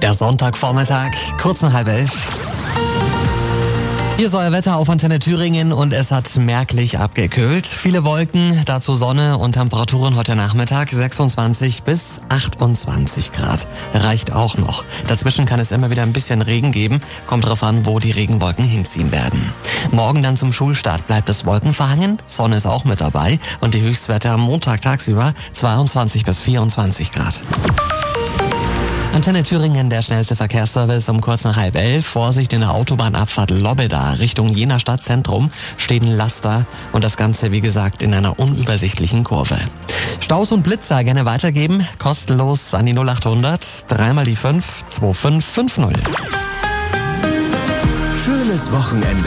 Der Sonntagvormittag, kurz nach 10:30. Hier ist euer Wetter auf Antenne Thüringen und es hat merklich abgekühlt. Viele Wolken, dazu Sonne und Temperaturen heute Nachmittag 26 bis 28 Grad. Reicht auch noch. Dazwischen kann es immer wieder ein bisschen Regen geben. Kommt drauf an, wo die Regenwolken hinziehen werden. Morgen dann zum Schulstart bleibt es wolkenverhangen. Sonne ist auch mit dabei und die Höchstwerte am Montag tagsüber 22 bis 24 Grad. Antenne Thüringen, der schnellste Verkehrsservice um kurz nach 10:30. Vorsicht in der Autobahnabfahrt Lobbeda Richtung Jena Stadtzentrum steht ein Laster und das Ganze, wie gesagt, in einer unübersichtlichen Kurve. Staus und Blitzer gerne weitergeben, kostenlos an die 0800 3 mal die 5 2550. Schönes Wochenende